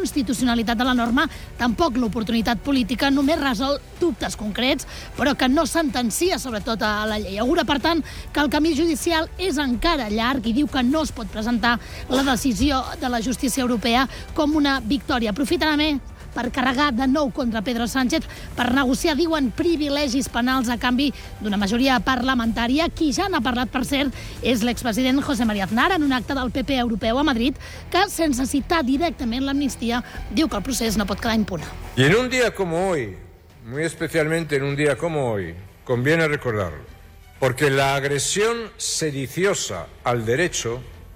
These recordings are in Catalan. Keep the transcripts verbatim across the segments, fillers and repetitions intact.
constitucionalitat de la norma, tampoc l'oportunitat política, només resol dubtes concrets, però que no sentencia sobretot a la llei. Augura, per tant, que el camí judicial és encara llarg i diu que no es pot presentar la decisió de la justícia europea com una victòria. Aprofiten a més per carregar de nou contra Pedro Sánchez per negociar, diuen, privilegis penals a canvi d'una majoria parlamentària. Qui ja n'ha parlat, per cert, és l'expresident José María Aznar en un acte del P P europeu a Madrid que, sense citar directament l'amnistia, diu que el procés no pot quedar impune. Y en un día como hoy, muy especialmente en un día como hoy, conviene recordarlo, porque la agresión sediciosa al derecho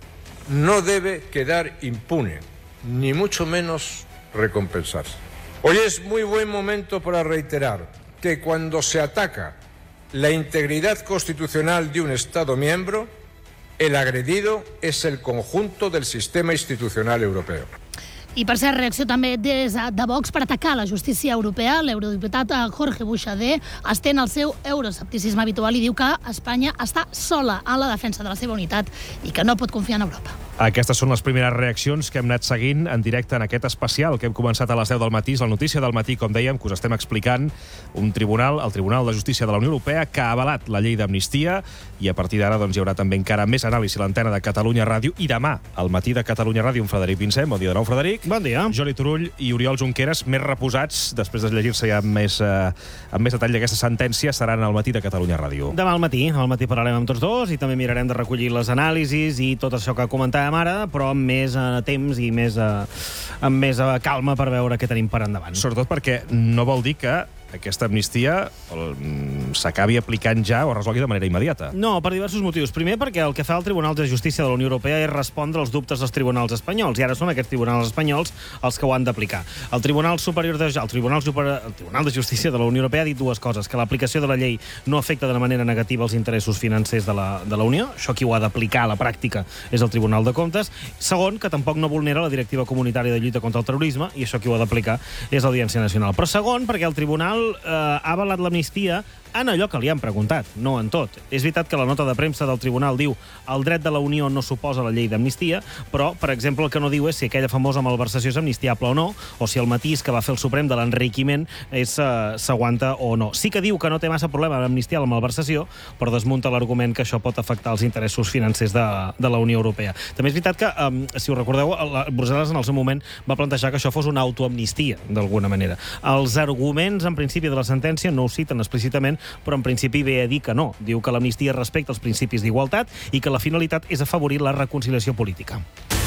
no debe quedar impune, ni mucho menos recompensarse. Hoy es muy buen momento para reiterar que cuando se ataca la integridad constitucional de un Estado miembro, el agredido es el conjunto del sistema institucional europeo. I, per cert, reacció també des de Vox per atacar la justícia europea. L'eurodiputat Jorge Buixader estén el seu euroescepticisme habitual i diu que Espanya està sola en la defensa de la seva unitat i que no pot confiar en Europa. Aquestes són les primeres reaccions que hem anat seguint en directe en aquest especial que hem començat a les deu del matí. És la notícia del matí, com dèiem, que us estem explicant un tribunal, el Tribunal de Justícia de la Unió Europea, que ha avalat la llei d'amnistia, i a partir d'ara doncs, hi haurà també encara més anàlisi a l'antena de Catalunya Ràdio, i demà, al matí de Catalunya Ràdio, amb Frederic Vincent. Bon dia de nou, Frederic. Bon dia. Joli Turull i Oriol Junqueras, més reposats, després de llegir-se ja amb més, eh, amb més detall d'aquesta sentència, seran al matí de Catalunya Ràdio. Demà al matí, al matí parlarem amb tots dos i també mirarem de recollir les anàlisis i tot això que comentàvem ara, però amb més eh, temps i més, eh, amb més eh, calma per veure què tenim per endavant. Sobretot perquè no vol dir que aquesta amnistia s'acabi aplicant ja o resolgui de manera immediata. No, per diversos motius. Primer, perquè el que fa el Tribunal de Justícia de la Unió Europea és respondre als dubtes dels tribunals espanyols, i ara són aquests tribunals espanyols els que ho han d'aplicar. El Tribunal Superior de, el Tribunal, Super, el Tribunal de Justícia de la Unió Europea ha dit dues coses: que l'aplicació de la llei no afecta de manera negativa els interessos financers de la, de la Unió, això qui ho ha d'aplicar a la pràctica és el Tribunal de Comptes. Segon, que tampoc no vulnera la Directiva Comunitària de Lluita contra el Terrorisme, i això qui ho ha d'aplicar és l'Audiència Nacional. Però segon, perquè el Tribunal eh, ha avalat l'amnistia en allò que li han preguntat, no en tot. És veritat que la nota de premsa del Tribunal diu el dret de la Unió no suposa la llei d'amnistia, però, per exemple, el que no diu és si aquella famosa malversació és amnistiable o no, o si el matís que va fer el Suprem de l'enriquiment és uh, s'aguanta o no. Sí que diu que no té massa problema en amnistiar la malversació, però desmunta l'argument que això pot afectar els interessos financers de, de la Unió Europea. També és veritat que, um, si us recordeu, la, Brussel·les en el seu moment va plantejar que això fos una autoamnistia, d'alguna manera. Els arguments, en principi, de la sentència no ho citen explícitament, però en principi ve a dir que no. Diu que l'amnistia respecta els principis d'igualtat i que la finalitat és afavorir la reconciliació política.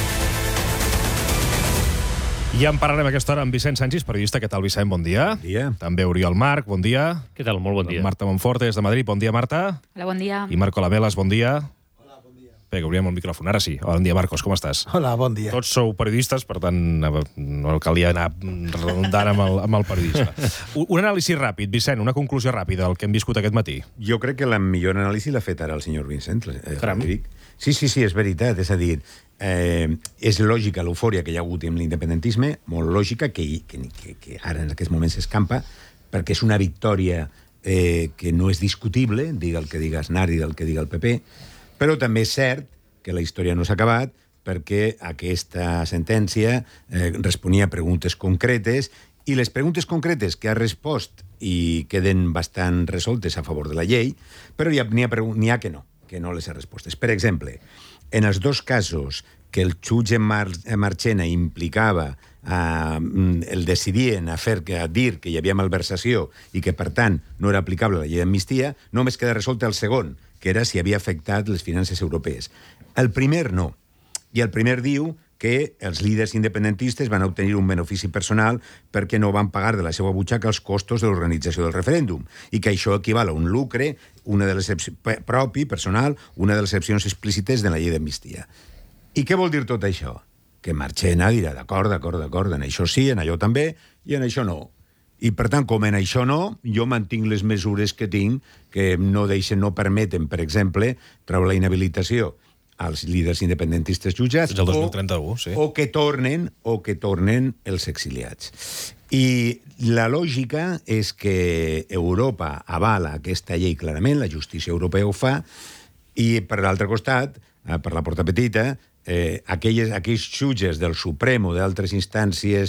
I en parlarem a aquesta hora amb Vicent Sanchis, periodista. Què tal, Vicent? Bon dia. Bon dia. També Oriol Marc, bon dia. Què tal? Molt bon dia. Marta Monforte, des de Madrid. Bon dia, Marta. Hola, bon dia. I Marco Lamelas, bon dia. Hola, bon dia. Bé, que obrirem el micròfon. Ara sí. Bon dia, Marcos, com estàs? Hola, bon dia. Tots sou periodistes, per tant, no calia anar redundant amb el, amb el periodisme. Un anàlisi ràpid, Vicent, una conclusió ràpida del que hem viscut aquest matí. Jo crec que la millor anàlisi l'ha fet ara el senyor Vincent. Eh, Caram. sí, sí, sí, és veritat. És a dir, eh, és lògica l'eufòria que hi ha hagut amb l'independentisme, molt lògica, que, que, que, que ara en aquests moments s'escampa, perquè és una victòria eh, que no és discutible, diga el que diga Aznar i del que diga el P P, però també és cert que la història no s'ha acabat, perquè aquesta sentència eh, responia a preguntes concretes, i les preguntes concretes que ha respost i queden bastant resoltes a favor de la llei, però n'hi ha, n'hi ha que no, que no les ha respostes. Per exemple, en els dos casos que el jutge Mar Marchena implicava eh, el decidien a, fer, a dir que hi havia malversació i que, per tant, no era aplicable la llei d'amnistia, només queda resolt el segon, que era si havia afectat les finances europees. El primer no. I el primer diu que els líders independentistes van obtenir un benefici personal perquè no van pagar de la seva butxaca els costos de l'organització del referèndum i que això equival a un lucre, una de les propi, personal, una de les excepcions explícites de la llei d'amnistia. I què vol dir tot això? Que Marchena dirà d'acord, d'acord, d'acord, en això sí, en allò també, i en això no. I, per tant, com en això no, jo mantinc les mesures que tinc, que no deixen, no permeten, per exemple, treure la inhabilitació als líders independentistes jutjats, el dos mil trenta-u, sí. o que tornen o que tornen els exiliats. I la lògica és que Europa avala aquesta llei clarament, la justícia europea ho fa, i per l'altre costat, per la porta petita, eh, aquelles, aquells jutges del Suprem o d'altres instàncies